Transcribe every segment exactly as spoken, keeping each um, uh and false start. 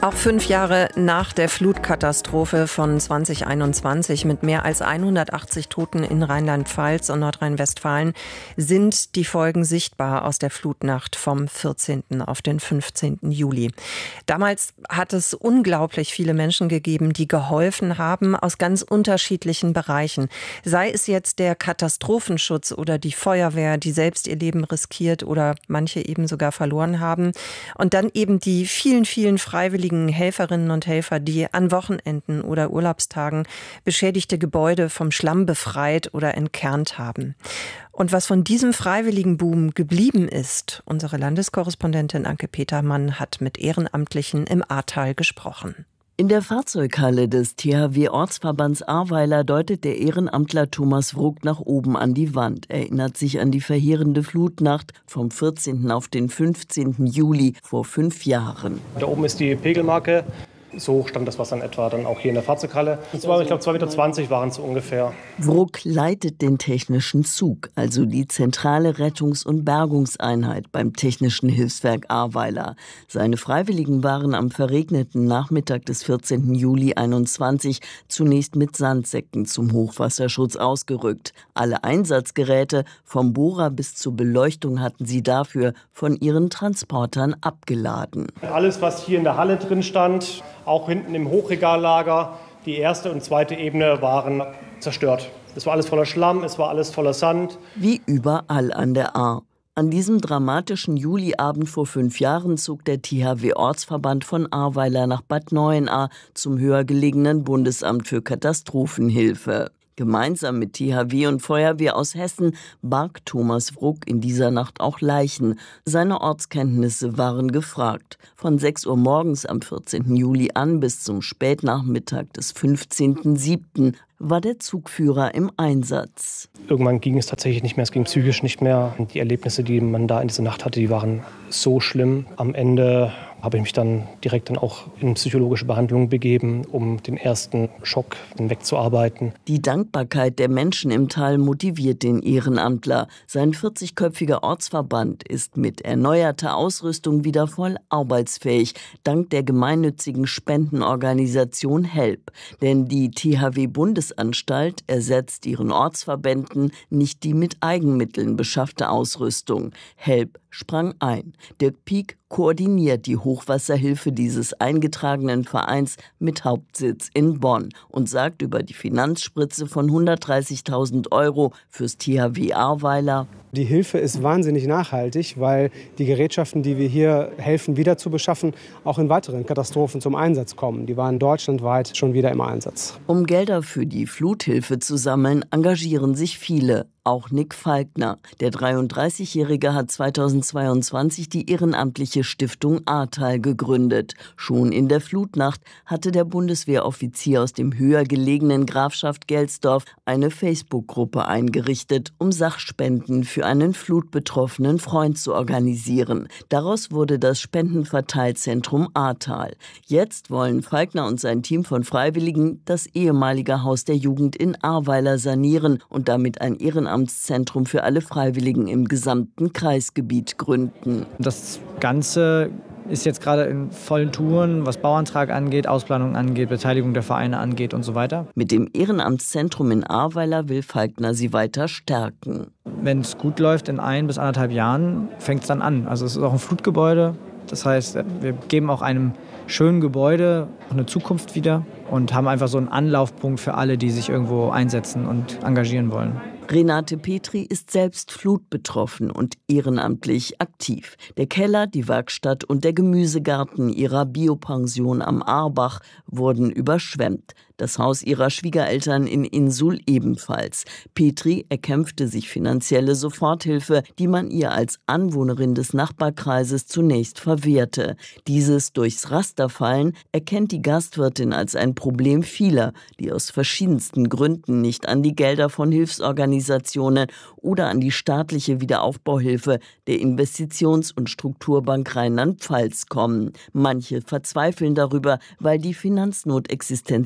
Auch fünf Jahre nach der Flutkatastrophe von zwanzig einundzwanzig mit mehr als hundertachtzig Toten in Rheinland-Pfalz und Nordrhein-Westfalen sind die Folgen sichtbar aus der Flutnacht vom vierzehnten auf den fünfzehnten Juli. Damals hat es unglaublich viele Menschen gegeben, die geholfen haben aus ganz unterschiedlichen Bereichen. Sei es jetzt der Katastrophenschutz oder die Feuerwehr, die selbst ihr Leben riskiert oder manche eben sogar verloren haben. Und dann eben die vielen, vielen freiwilligen Helferinnen und Helfer, die an Wochenenden oder Urlaubstagen beschädigte Gebäude vom Schlamm befreit oder entkernt haben. Und was von diesem Freiwilligenboom geblieben ist, unsere Landeskorrespondentin Anke Petermann hat mit Ehrenamtlichen im Ahrtal gesprochen. In der Fahrzeughalle des T H W-Ortsverbands Ahrweiler deutet der Ehrenamtler Thomas Wruck nach oben an die Wand, erinnert sich an die verheerende Flutnacht vom vierzehnten auf den fünfzehnten Juli vor fünf Jahren. Da oben ist die Pegelmarke. So hoch stand das Wasser in etwa dann auch hier in der Fahrzeughalle. Und zwar, ich glaube, zwei Meter zwanzig waren es ungefähr. Wruck leitet den technischen Zug, also die zentrale Rettungs- und Bergungseinheit beim Technischen Hilfswerk Ahrweiler. Seine Freiwilligen waren am verregneten Nachmittag des vierzehnten Juli einundzwanzig zunächst mit Sandsäcken zum Hochwasserschutz ausgerückt. Alle Einsatzgeräte, vom Bohrer bis zur Beleuchtung, hatten sie dafür von ihren Transportern abgeladen. Alles, was hier in der Halle drin stand, auch hinten im Hochregallager, die erste und zweite Ebene waren zerstört. Es war alles voller Schlamm, es war alles voller Sand. Wie überall an der Ahr. An diesem dramatischen Juliabend vor fünf Jahren zog der T H W-Ortsverband von Ahrweiler nach Bad Neuenahr zum höher gelegenen Bundesamt für Katastrophenhilfe. Gemeinsam mit T H W und Feuerwehr aus Hessen barg Thomas Wruck in dieser Nacht auch Leichen. Seine Ortskenntnisse waren gefragt. Von sechs Uhr morgens am vierzehnten Juli an bis zum Spätnachmittag des fünfzehnten siebten war der Zugführer im Einsatz. Irgendwann ging es tatsächlich nicht mehr, es ging psychisch nicht mehr. Die Erlebnisse, die man da in dieser Nacht hatte, die waren so schlimm. Am Ende habe ich mich dann direkt dann auch in psychologische Behandlung begeben, um den ersten Schock wegzuarbeiten. Die Dankbarkeit der Menschen im Tal motiviert den Ehrenamtler. Sein vierzigköpfiger Ortsverband ist mit erneuerter Ausrüstung wieder voll arbeitsfähig, dank der gemeinnützigen Spendenorganisation HELP. Denn die T H W-Bundesanstalt ersetzt ihren Ortsverbänden nicht die mit Eigenmitteln beschaffte Ausrüstung. HELP sprang ein. Dirk Pieck koordiniert die Hochwasserhilfe dieses eingetragenen Vereins mit Hauptsitz in Bonn und sagt über die Finanzspritze von hundertdreißigtausend Euro fürs T H W Ahrweiler: Die Hilfe ist wahnsinnig nachhaltig, weil die Gerätschaften, die wir hier helfen, wieder zu beschaffen, auch in weiteren Katastrophen zum Einsatz kommen. Die waren deutschlandweit schon wieder im Einsatz. Um Gelder für die Fluthilfe zu sammeln, engagieren sich viele. Auch Nick Falkner. Der dreiunddreißigjährige hat zweitausendzweiundzwanzig die ehrenamtliche Stiftung Ahrtal gegründet. Schon in der Flutnacht hatte der Bundeswehroffizier aus dem höher gelegenen Grafschaft Gelsdorf eine Facebook-Gruppe eingerichtet, um Sachspenden für einen flutbetroffenen Freund zu organisieren. Daraus wurde das Spendenverteilzentrum Ahrtal. Jetzt wollen Falkner und sein Team von Freiwilligen das ehemalige Haus der Jugend in Ahrweiler sanieren und damit ein Ehrenamtszentrum für alle Freiwilligen im gesamten Kreisgebiet gründen. Das Ganze ist jetzt gerade in vollen Touren, was Bauantrag angeht, Ausplanung angeht, Beteiligung der Vereine angeht und so weiter. Mit dem Ehrenamtszentrum in Ahrweiler will Falkner sie weiter stärken. Wenn es gut läuft, in ein bis anderthalb Jahren fängt es dann an. Also es ist auch ein Flutgebäude. Das heißt, wir geben auch einem schönen Gebäude eine Zukunft wieder und haben einfach so einen Anlaufpunkt für alle, die sich irgendwo einsetzen und engagieren wollen. Renate Petri ist selbst flutbetroffen und ehrenamtlich aktiv. Der Keller, die Werkstatt und der Gemüsegarten ihrer Biopension am Aarbach wurden überschwemmt. Das Haus ihrer Schwiegereltern in Insul ebenfalls. Petri erkämpfte sich finanzielle Soforthilfe, die man ihr als Anwohnerin des Nachbarkreises zunächst verwehrte. Dieses durchs Raster fallen erkennt die Gastwirtin als ein Problem vieler, die aus verschiedensten Gründen nicht an die Gelder von Hilfsorganisationen oder an die staatliche Wiederaufbauhilfe der Investitions- und Strukturbank Rheinland-Pfalz kommen. Manche verzweifeln darüber, weil die Finanznot existenziell wird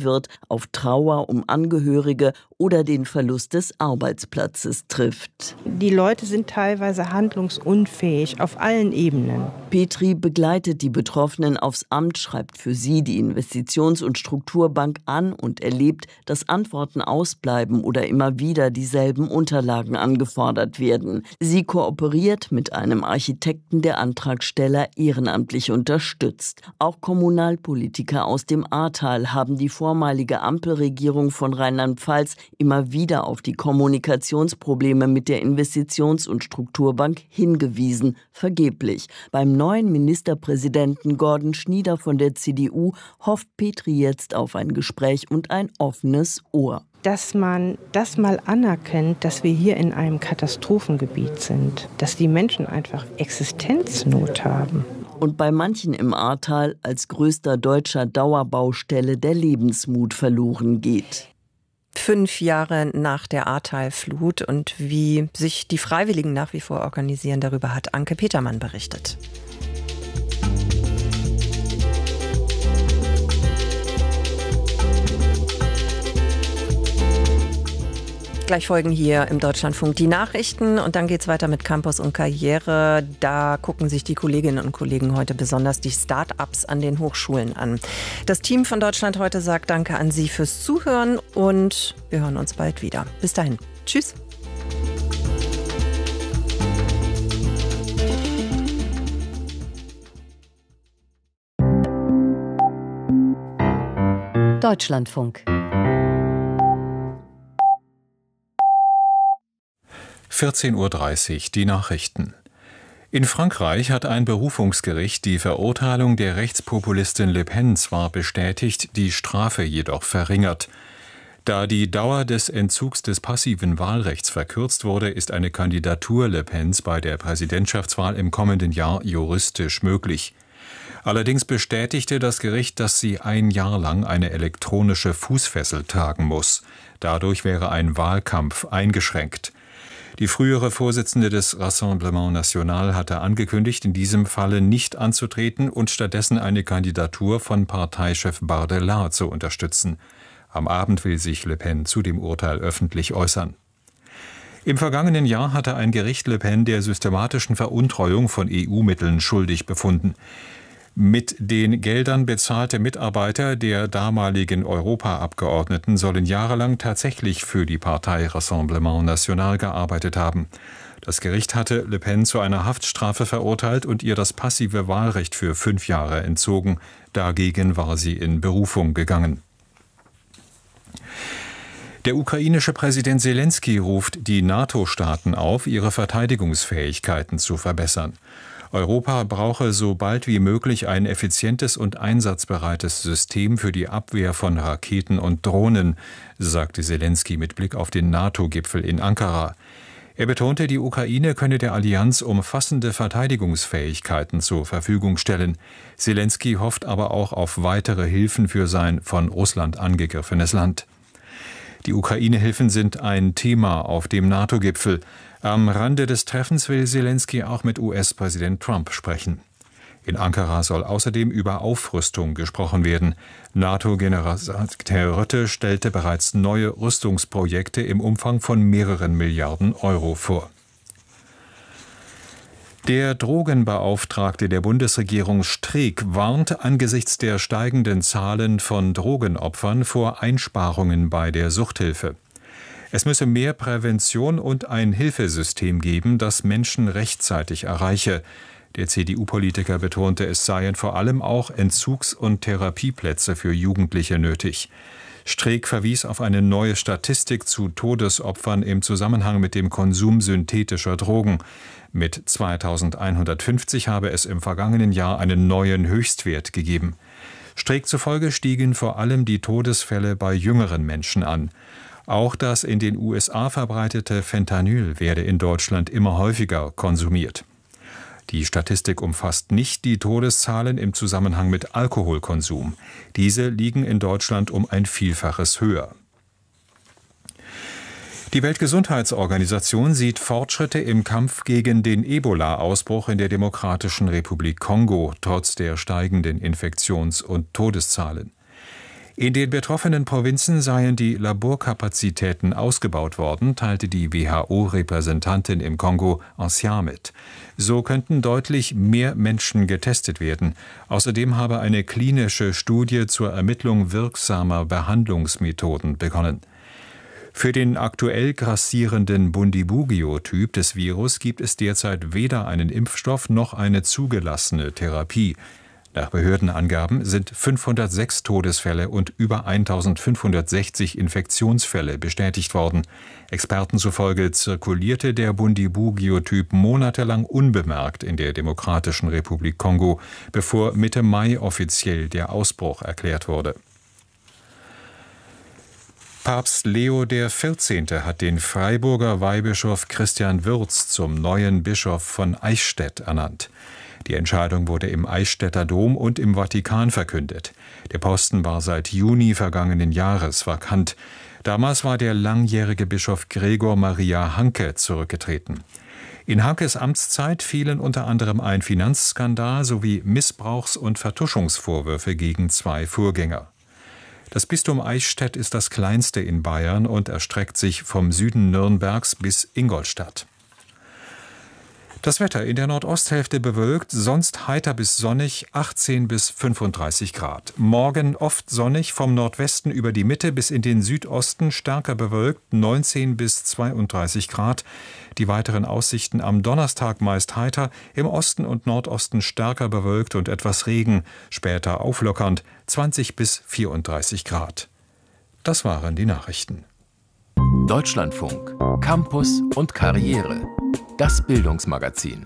wird, auf Trauer um Angehörige oder den Verlust des Arbeitsplatzes trifft. Die Leute sind teilweise handlungsunfähig auf allen Ebenen. Petri begleitet die Betroffenen aufs Amt, schreibt für sie die Investitions- und Strukturbank an und erlebt, dass Antworten ausbleiben oder immer wieder dieselben Unterlagen angefordert werden. Sie kooperiert mit einem Architekten, der Antragsteller ehrenamtlich unterstützt. Auch Kommunalpolitiker aus dem Ahrtal haben die vormalige Ampelregierung von Rheinland-Pfalz immer wieder auf die Kommunikationsprobleme mit der Investitions- und Strukturbank hingewiesen, vergeblich. Beim neuen Ministerpräsidenten Gordon Schnieder von der C D U hofft Petri jetzt auf ein Gespräch und ein offenes Ohr. Dass man das mal anerkennt, dass wir hier in einem Katastrophengebiet sind, dass die Menschen einfach Existenznot haben. Und bei manchen im Ahrtal als größter deutscher Dauerbaustelle der Lebensmut verloren geht. Fünf Jahre nach der Ahrtal-Flut und wie sich die Freiwilligen nach wie vor organisieren, darüber hat Anke Petermann berichtet. Gleich folgen hier im Deutschlandfunk die Nachrichten und dann geht's weiter mit Campus und Karriere. Da gucken sich die Kolleginnen und Kollegen heute besonders die Start-ups an den Hochschulen an. Das Team von Deutschland heute sagt Danke an Sie fürs Zuhören und wir hören uns bald wieder. Bis dahin. Tschüss. Deutschlandfunk. vierzehn Uhr dreißig, die Nachrichten. In Frankreich hat ein Berufungsgericht die Verurteilung der Rechtspopulistin Le Pen zwar bestätigt, die Strafe jedoch verringert. Da die Dauer des Entzugs des passiven Wahlrechts verkürzt wurde, ist eine Kandidatur Le Pens bei der Präsidentschaftswahl im kommenden Jahr juristisch möglich. Allerdings bestätigte das Gericht, dass sie ein Jahr lang eine elektronische Fußfessel tragen muss. Dadurch wäre ein Wahlkampf eingeschränkt. Die frühere Vorsitzende des Rassemblement National hatte angekündigt, in diesem Falle nicht anzutreten und stattdessen eine Kandidatur von Parteichef Bardella zu unterstützen. Am Abend will sich Le Pen zu dem Urteil öffentlich äußern. Im vergangenen Jahr hatte ein Gericht Le Pen der systematischen Veruntreuung von E U-Mitteln schuldig befunden. Mit den Geldern bezahlte Mitarbeiter der damaligen Europaabgeordneten sollen jahrelang tatsächlich für die Partei Rassemblement National gearbeitet haben. Das Gericht hatte Le Pen zu einer Haftstrafe verurteilt und ihr das passive Wahlrecht für fünf Jahre entzogen. Dagegen war sie in Berufung gegangen. Der ukrainische Präsident Selenskyj ruft die NATO-Staaten auf, ihre Verteidigungsfähigkeiten zu verbessern. Europa brauche so bald wie möglich ein effizientes und einsatzbereites System für die Abwehr von Raketen und Drohnen, sagte Selenskyj mit Blick auf den NATO-Gipfel in Ankara. Er betonte, die Ukraine könne der Allianz umfassende Verteidigungsfähigkeiten zur Verfügung stellen. Selenskyj hofft aber auch auf weitere Hilfen für sein von Russland angegriffenes Land. Die Ukraine-Hilfen sind ein Thema auf dem NATO-Gipfel. Am Rande des Treffens will Selenskyj auch mit U S-Präsident Trump sprechen. In Ankara soll außerdem über Aufrüstung gesprochen werden. NATO-Generalsekretär Rutte stellte bereits neue Rüstungsprojekte im Umfang von mehreren Milliarden Euro vor. Der Drogenbeauftragte der Bundesregierung Streeck warnt angesichts der steigenden Zahlen von Drogenopfern vor Einsparungen bei der Suchthilfe. Es müsse mehr Prävention und ein Hilfesystem geben, das Menschen rechtzeitig erreiche. Der C D U-Politiker betonte, es seien vor allem auch Entzugs- und Therapieplätze für Jugendliche nötig. Streeck verwies auf eine neue Statistik zu Todesopfern im Zusammenhang mit dem Konsum synthetischer Drogen. Mit zweitausendeinhundertfünfzig habe es im vergangenen Jahr einen neuen Höchstwert gegeben. Streeck zufolge stiegen vor allem die Todesfälle bei jüngeren Menschen an. Auch das in den U S A verbreitete Fentanyl werde in Deutschland immer häufiger konsumiert. Die Statistik umfasst nicht die Todeszahlen im Zusammenhang mit Alkoholkonsum. Diese liegen in Deutschland um ein Vielfaches höher. Die Weltgesundheitsorganisation sieht Fortschritte im Kampf gegen den Ebola-Ausbruch in der Demokratischen Republik Kongo, trotz der steigenden Infektions- und Todeszahlen. In den betroffenen Provinzen seien die Laborkapazitäten ausgebaut worden, teilte die W H O-Repräsentantin im Kongo Ancien mit. So könnten deutlich mehr Menschen getestet werden. Außerdem habe eine klinische Studie zur Ermittlung wirksamer Behandlungsmethoden begonnen. Für den aktuell grassierenden Bundibugyo-Typ des Virus gibt es derzeit weder einen Impfstoff noch eine zugelassene Therapie. Nach Behördenangaben sind fünfhundertsechs Todesfälle und über eintausendfünfhundertsechzig Infektionsfälle bestätigt worden. Experten zufolge zirkulierte der Bundibugyo-Typ monatelang unbemerkt in der Demokratischen Republik Kongo, bevor Mitte Mai offiziell der Ausbruch erklärt wurde. Papst Leo der Vierzehnte hat den Freiburger Weihbischof Christian Würz zum neuen Bischof von Eichstätt ernannt. Die Entscheidung wurde im Eichstätter Dom und im Vatikan verkündet. Der Posten war seit Juni vergangenen Jahres vakant. Damals war der langjährige Bischof Gregor Maria Hanke zurückgetreten. In Hankes Amtszeit fielen unter anderem ein Finanzskandal sowie Missbrauchs- und Vertuschungsvorwürfe gegen zwei Vorgänger. Das Bistum Eichstätt ist das kleinste in Bayern und erstreckt sich vom Süden Nürnbergs bis Ingolstadt. Das Wetter in der Nordosthälfte bewölkt, sonst heiter bis sonnig, achtzehn bis fünfunddreißig Grad. Morgen oft sonnig, vom Nordwesten über die Mitte bis in den Südosten stärker bewölkt, neunzehn bis zweiunddreißig Grad. Die weiteren Aussichten am Donnerstag meist heiter, im Osten und Nordosten stärker bewölkt und etwas Regen, später auflockernd, zwanzig bis vierunddreißig Grad. Das waren die Nachrichten. Deutschlandfunk, Campus und Karriere. Das Bildungsmagazin.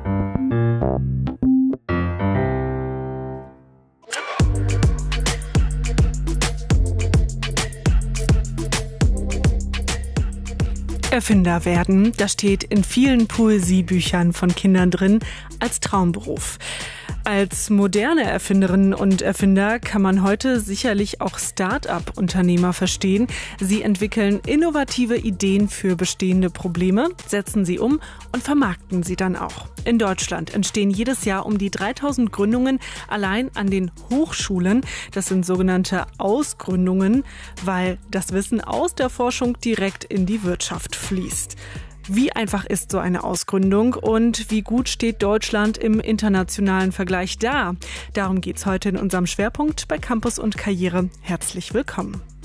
Erfinder werden, das steht in vielen Poesiebüchern von Kindern drin, als Traumberuf. Als moderne Erfinderinnen und Erfinder kann man heute sicherlich auch Start-up-Unternehmer verstehen. Sie entwickeln innovative Ideen für bestehende Probleme, setzen sie um und vermarkten sie dann auch. In Deutschland entstehen jedes Jahr um die dreitausend Gründungen allein an den Hochschulen. Das sind sogenannte Ausgründungen, weil das Wissen aus der Forschung direkt in die Wirtschaft fließt. Wie einfach ist so eine Ausgründung und wie gut steht Deutschland im internationalen Vergleich da? Darum geht's heute in unserem Schwerpunkt bei Campus und Karriere. Herzlich willkommen.